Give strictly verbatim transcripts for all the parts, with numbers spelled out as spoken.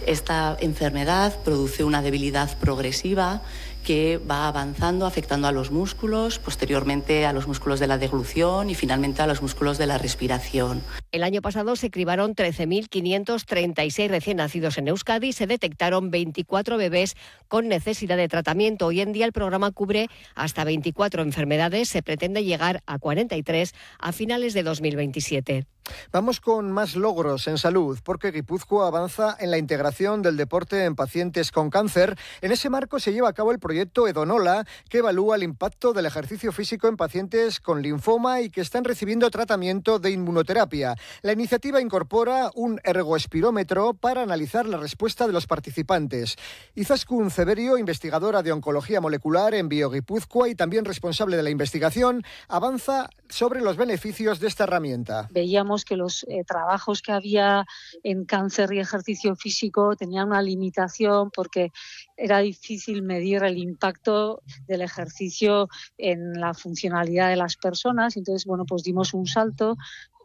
Esta enfermedad produce una debilidad progresiva que va avanzando, afectando a los músculos, posteriormente a los músculos de la deglución y finalmente a los músculos de la respiración. El año pasado se cribaron trece mil quinientos treinta y seis recién nacidos en Euskadi y se detectaron veinticuatro bebés con necesidad de tratamiento. Hoy en día el programa cubre hasta veinticuatro enfermedades. Se pretende llegar a cuarenta y tres a finales de dos mil veintisiete. Vamos con más logros en salud, porque Guipúzcoa avanza en la integración del deporte en pacientes con cáncer. En ese marco se lleva a cabo el proyecto Edonola, que evalúa el impacto del ejercicio físico en pacientes con linfoma y que están recibiendo tratamiento de inmunoterapia. La iniciativa incorpora un ergoespirómetro para analizar la respuesta de los participantes. Izaskun Ceberio, investigadora de oncología molecular en BioGipuzkoa y también responsable de la investigación, avanza sobre los beneficios de esta herramienta. Veíamos que los eh, trabajos que había en cáncer y ejercicio físico tenían una limitación porque era difícil medir el impacto del ejercicio en la funcionalidad de las personas. Entonces, bueno, pues dimos un salto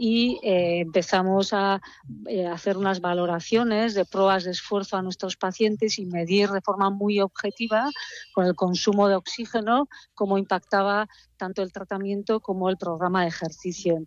y eh, empezamos a eh, hacer unas valoraciones de pruebas de esfuerzo a nuestros pacientes y medir de forma muy objetiva con el consumo de oxígeno cómo impactaba tanto el tratamiento como el programa de ejercicio.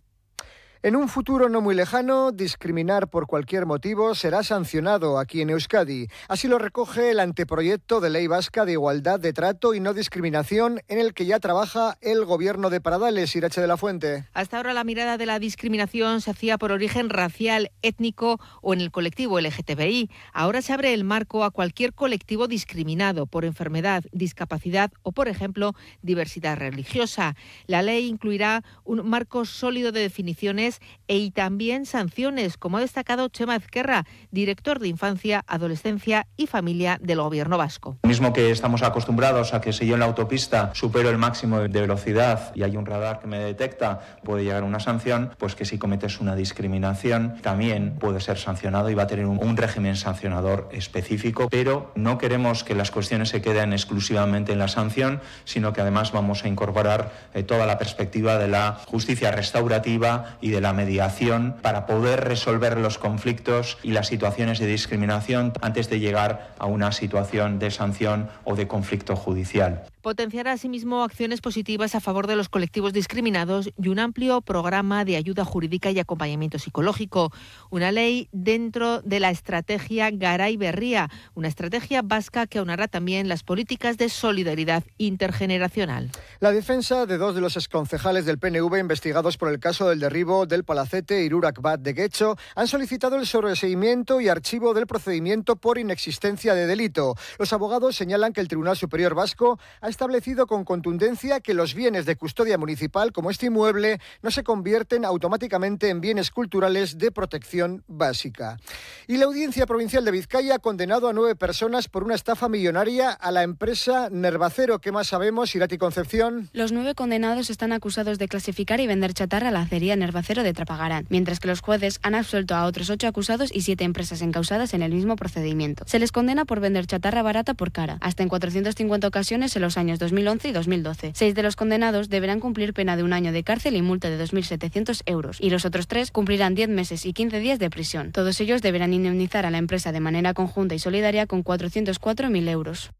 En un futuro no muy lejano, discriminar por cualquier motivo será sancionado aquí en Euskadi. Así lo recoge el anteproyecto de Ley Vasca de Igualdad de Trato y No Discriminación, en el que ya trabaja el Gobierno de Paradales. Irache de la Fuente. Hasta ahora la mirada de la discriminación se hacía por origen racial, étnico o en el colectivo L G T B I. Ahora se abre el marco a cualquier colectivo discriminado por enfermedad, discapacidad o, por ejemplo, diversidad religiosa. La ley incluirá un marco sólido de definiciones y también sanciones, como ha destacado Chema Ezquerra, director de Infancia, Adolescencia y Familia del Gobierno vasco. Mismo que estamos acostumbrados a que si yo en la autopista supero el máximo de velocidad y hay un radar que me detecta, puede llegar una sanción, pues que si cometes una discriminación también puede ser sancionado y va a tener un, un régimen sancionador específico, pero no queremos que las cuestiones se queden exclusivamente en la sanción, sino que además vamos a incorporar eh, toda la perspectiva de la justicia restaurativa y de la mediación para poder resolver los conflictos y las situaciones de discriminación antes de llegar a una situación de sanción o de conflicto judicial. Potenciará asimismo acciones positivas a favor de los colectivos discriminados y un amplio programa de ayuda jurídica y acompañamiento psicológico. Una ley dentro de la estrategia Garay Berria, una estrategia vasca que aunará también las políticas de solidaridad intergeneracional. La defensa de dos de los exconcejales del P N V investigados por el caso del derribo del palacete Irurak Bat de Guecho han solicitado el sobreseimiento y archivo del procedimiento por inexistencia de delito. Los abogados señalan que el Tribunal Superior Vasco ha establecido con contundencia que los bienes de custodia municipal, como este inmueble, no se convierten automáticamente en bienes culturales de protección básica. Y la Audiencia Provincial de Vizcaya ha condenado a nueve personas por una estafa millonaria a la empresa Nervacero. ¿Qué más sabemos, Irati Concepción? Los nueve condenados están acusados de clasificar y vender chatarra a la acería Nervacero de Trapagarán, mientras que los jueces han absuelto a otros ocho acusados y siete empresas encausadas en el mismo procedimiento. Se les condena por vender chatarra barata por cara, hasta en cuatrocientas cincuenta ocasiones en los años dos mil once y dos mil doce. Seis de los condenados deberán cumplir pena de un año de cárcel y multa de dos mil setecientos euros, y los otros tres cumplirán diez meses y quince días de prisión. Todos ellos deberán indemnizar a la empresa de manera conjunta y solidaria con cuatrocientos cuatro mil euros.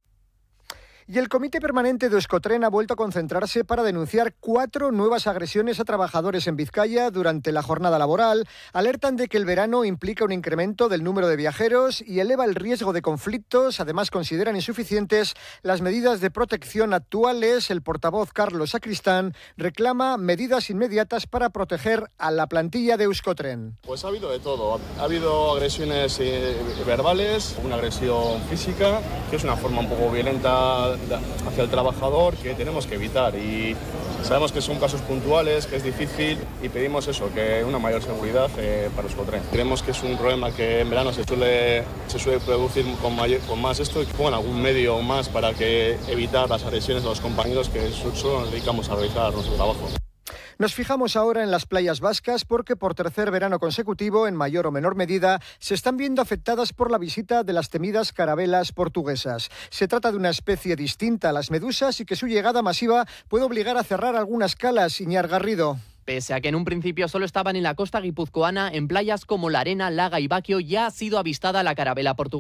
Y el Comité Permanente de Euskotren ha vuelto a concentrarse para denunciar cuatro nuevas agresiones a trabajadores en Vizcaya durante la jornada laboral. Alertan de que el verano implica un incremento del número de viajeros y eleva el riesgo de conflictos. Además, consideran insuficientes las medidas de protección actuales. El portavoz Carlos Sacristán reclama medidas inmediatas para proteger a la plantilla de Euskotren. Pues ha habido de todo. Ha habido agresiones eh, verbales, una agresión física, que es una forma un poco violenta hacia el trabajador que tenemos que evitar, y sabemos que son casos puntuales, que es difícil, y pedimos eso, que una mayor seguridad eh, para Euskotren. Creemos que es un problema que en verano se suele, se suele producir con, mayor, con más esto, y que pongan algún medio más para que evitar las agresiones de los compañeros que solo nos dedicamos a realizar nuestro trabajo. Nos fijamos ahora en las playas vascas porque por tercer verano consecutivo, en mayor o menor medida, se están viendo afectadas por la visita de las temidas carabelas portuguesas. Se trata de una especie distinta a las medusas y que su llegada masiva puede obligar a cerrar algunas calas. Iñar Garrido. Pese a que en un principio solo estaban en la costa guipuzcoana, en playas como La Arena, Laga y Baquio ya ha sido avistada la carabela portuguesa.